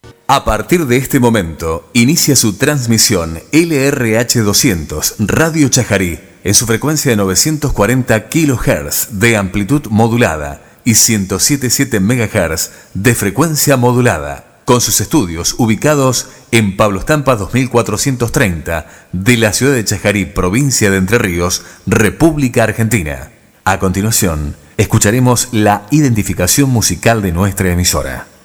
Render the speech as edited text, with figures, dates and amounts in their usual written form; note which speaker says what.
Speaker 1: A partir de este momento, inicia su transmisión LRH 200 Radio Chajarí en su frecuencia de 940 kHz de amplitud modulada y 107.7 MHz de frecuencia modulada, con sus estudios ubicados en Pablo Estampa 2430 de la ciudad de Chajarí, provincia de Entre Ríos, República Argentina. A continuación, escucharemos la identificación musical de nuestra emisora.